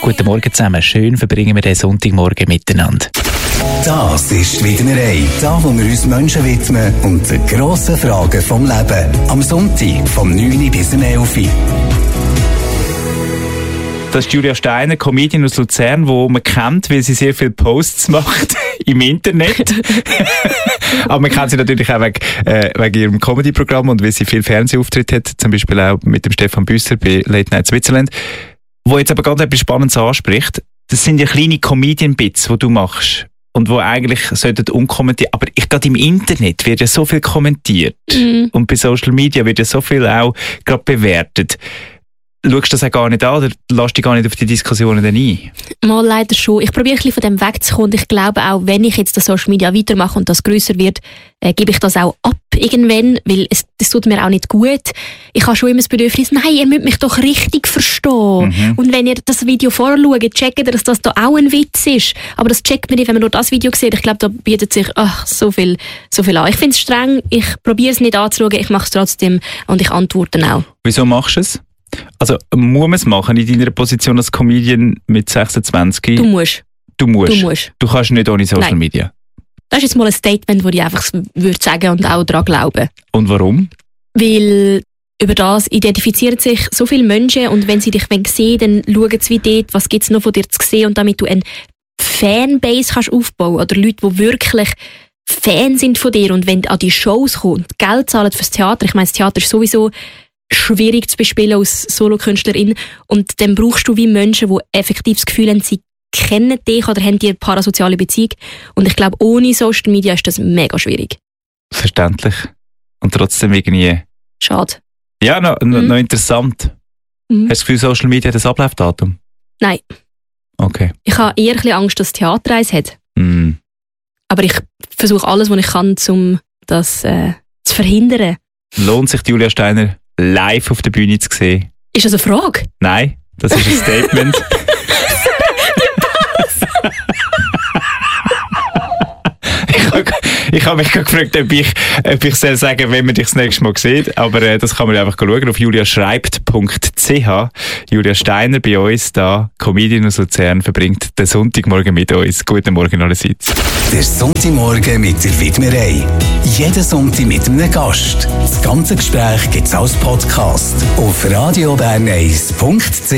Guten Morgen zusammen. Schön verbringen wir den Sonntagmorgen miteinander. Das ist die Widmerei. Da, wo wir uns Menschen widmen und die grossen Fragen vom Leben. Am Sonntag vom 9 bis 11 Uhr. Das ist Julia Steiner, Comedian aus Luzern, die man kennt, weil sie sehr viele Posts macht im Internet. Aber man kennt sie natürlich auch wegen ihrem Comedy-Programm und weil sie viel Fernsehauftritte hat, zum Beispiel auch mit dem Stefan Büsser bei Late Night Switzerland. Wo jetzt aber ganz etwas Spannendes anspricht, das sind ja kleine Comedian-Bits, die du machst. Und wo eigentlich sollten unkommentiert, aber gerade im Internet wird ja so viel kommentiert. Und bei Social Media wird ja so viel auch gerade bewertet. Schaust du das auch gar nicht an oder lässt dich gar nicht auf die Diskussionen dann ein? Mal leider schon. Ich probiere ein bisschen von dem wegzukommen. Und ich glaube auch, wenn ich jetzt das Social Media weitermache und das grösser wird, gebe ich das auch ab irgendwann, weil das tut mir auch nicht gut. Ich habe schon immer das Bedürfnis, nein, ihr müsst mich doch richtig verstehen. Und wenn ihr das Video vorher schaut, checkt ihr, dass das da auch ein Witz ist. Aber das checkt man nicht, wenn man nur das Video sieht. Ich glaube, da bietet sich so viel an. Ich finde es streng, ich probiere es nicht anzuschauen, ich mache es trotzdem und ich antworte auch. Wieso machst du es? Also muss man es machen in deiner Position als Comedian mit 26? Du musst. Du kannst nicht ohne Social Media? Das ist jetzt mal ein Statement, das ich einfach würde sagen und auch daran glauben. Und warum? Weil über das identifizieren sich so viele Menschen und wenn sie dich sehen, dann schauen sie wie dort, was gibt es noch von dir zu sehen und damit du eine Fanbase kannst aufbauen oder Leute, die wirklich Fan sind von dir und wenn du an die Shows kommst, Geld zahlen fürs Theater, ich meine, das Theater ist sowieso schwierig zu bespielen als Solokünstlerin und dann brauchst du wie Menschen, die effektiv das Gefühl haben, sie kennen dich oder haben die eine parasoziale Beziehung und ich glaube, ohne Social Media ist das mega schwierig. Verständlich. Und trotzdem irgendwie... Schade. Ja, noch interessant. Hast du das Gefühl, Social Media hat ein Ablaufdatum? Nein. Okay. Ich habe eher ein bisschen Angst, dass das Theater eins hat. Aber ich versuche alles, was ich kann, um das zu verhindern. Lohnt sich Julia Steiner live auf der Bühne zu sehen? Ist das eine Frage? Nein, das ist ein Statement. Ich habe mich gefragt, ob ich soll sagen, wenn man dich das nächste Mal sieht. Aber das kann man einfach schauen auf juliaschreibt.ch. Julia Steiner bei uns da, Comedian aus Luzern, verbringt den Sonntagmorgen mit uns. Guten Morgen allerseits. Der Sonntagmorgen mit der Widmerei. Jeden Sonntag mit einem Gast. Das ganze Gespräch gibt es als Podcast auf radiobern1.ch.